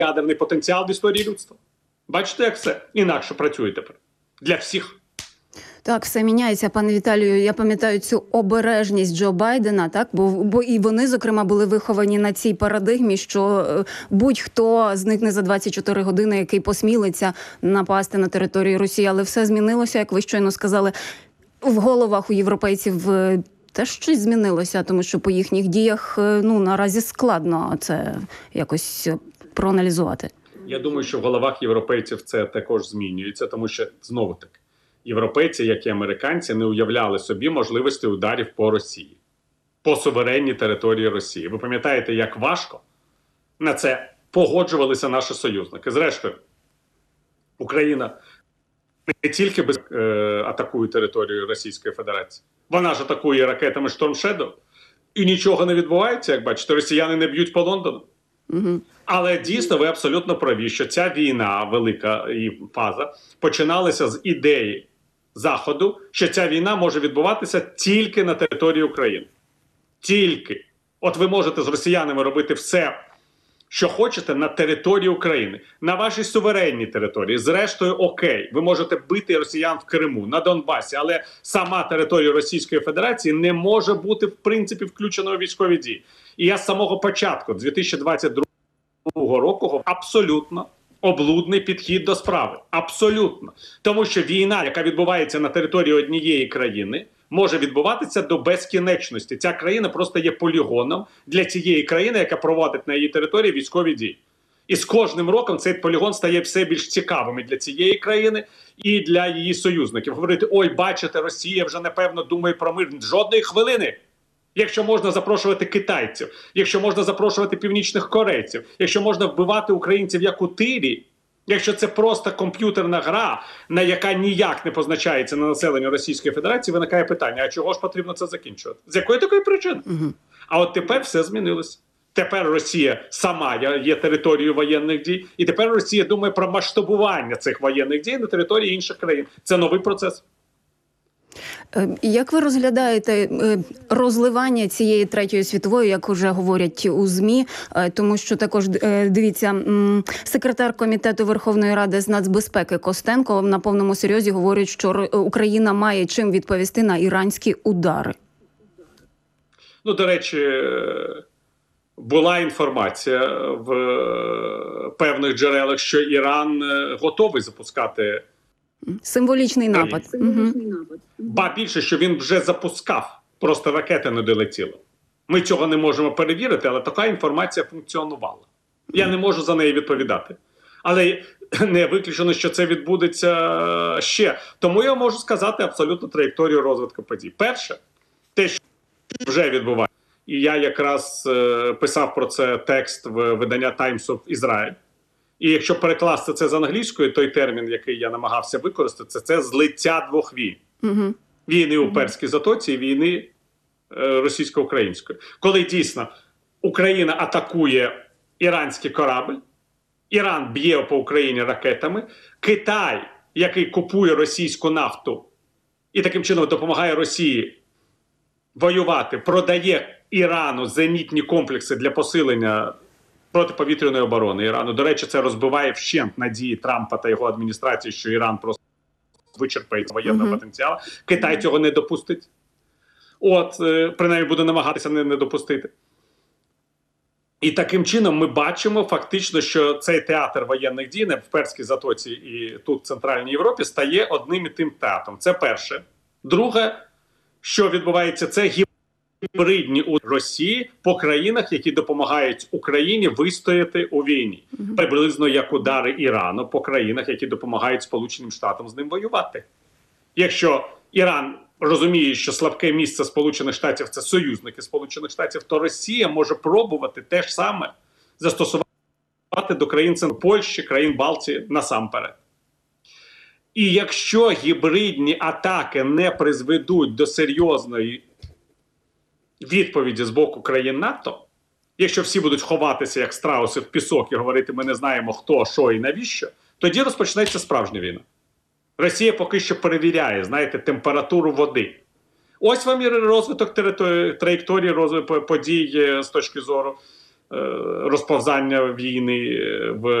ядерний потенціал в історії людства. Бачите, як все інакше працює тепер. Для всіх. Так, все міняється, пане Віталію. Я пам'ятаю цю обережність Джо Байдена, так? Бо і вони, зокрема, були виховані на цій парадигмі, що будь-хто зникне за 24 години, який посмілиться напасти на територію Росії. Але все змінилося, як ви щойно сказали, в головах у європейців теж щось змінилося, тому що по їхніх діях, наразі складно це якось проаналізувати. Я думаю, що в головах європейців це також змінюється, тому що, знову-таки, європейці, як і американці, не уявляли собі можливості ударів по Росії, по суверенній території Росії. Ви пам'ятаєте, як важко на це погоджувалися наші союзники. Зрештою, Україна не тільки атакує територію Російської Федерації, вона ж атакує ракетами Storm Shadow, і нічого не відбувається, як бачите, росіяни не б'ють по Лондону. Але дійсно ви абсолютно праві, що ця війна, велика і фаза, починалася з ідеї Заходу, що ця війна може відбуватися тільки на території України. Тільки. От ви можете з росіянами робити все, що хочете на території України, на вашій суверенній території. Зрештою, окей, ви можете бити росіян в Криму, на Донбасі, але сама територія Російської Федерації не може бути, в принципі, включеною у військові дії. І я з самого початку 2022 року абсолютно облудний підхід до справи. Абсолютно. Тому що війна, яка відбувається на території однієї країни, може відбуватися до безкінечності. Ця країна просто є полігоном для цієї країни, яка проводить на її території військові дії. І з кожним роком цей полігон стає все більш цікавим і для цієї країни, і для її союзників. Говорити, ой, бачите, Росія вже, напевно, думає про мир. Жодної хвилини. Якщо можна запрошувати китайців, якщо можна запрошувати північних корейців, якщо можна вбивати українців як у тилі, якщо це просто комп'ютерна гра, на яка ніяк не позначається на населенню Російської Федерації, виникає питання, а чого ж потрібно це закінчувати? З якої такої причини? А от тепер все змінилося. Тепер Росія сама є територією воєнних дій, і тепер Росія думає про масштабування цих воєнних дій на території інших країн. Це новий процес. Як ви розглядаєте розливання цієї третьої світової, як вже говорять у ЗМІ, тому що також, дивіться, секретар Комітету Верховної Ради з нацбезпеки Костенко на повному серйозі говорить, що Україна має чим відповісти на іранські удари. До речі, була інформація в певних джерелах, що Іран готовий запускати символічний напад. Ба більше, що він вже запускав, просто ракети не долетіли. Ми цього не можемо перевірити, але така інформація функціонувала. Я не можу за неї відповідати. Але не виключено, що це відбудеться ще. Тому я можу сказати абсолютно траєкторію розвитку подій. Перше, те, що вже відбувається. І я якраз писав про це текст в видання Times of Israel. І якщо перекласти це з англійської, той термін, який я намагався використати, це злиття двох війн. Війни у Перській затоці і війни російсько-української. Коли дійсно Україна атакує іранський корабль, Іран б'є по Україні ракетами, Китай, який купує російську нафту і таким чином допомагає Росії воювати, продає Ірану зенітні комплекси для посилення протиповітряної оборони Ірану. До речі, це розбиває вщент надії Трампа та його адміністрації, що Іран просто вичерпає воєнного потенціалу. Китай цього не допустить. Принаймні буде намагатися не допустити. І таким чином ми бачимо фактично, що цей театр воєнних дій в Перській затоці і тут в Центральній Європі стає одним і тим театром. Це перше. Друге, що відбувається, це гібридні у Росії по країнах, які допомагають Україні вистояти у війні. Приблизно як удари Ірану по країнах, які допомагають Сполученим Штатам з ним воювати. Якщо Іран розуміє, що слабке місце Сполучених Штатів – це союзники Сполучених Штатів, то Росія може пробувати те ж саме застосувати до країн Польщі, країн Балтії насамперед. І якщо гібридні атаки не призведуть до серйозної відповіді з боку країн НАТО, якщо всі будуть ховатися як страуси в пісок і говорити, ми не знаємо хто, що і навіщо, тоді розпочнеться справжня війна. Росія поки що перевіряє, знаєте, температуру води. Ось вам і розвиток траєкторії розвитку подій з точки зору розповзання війни в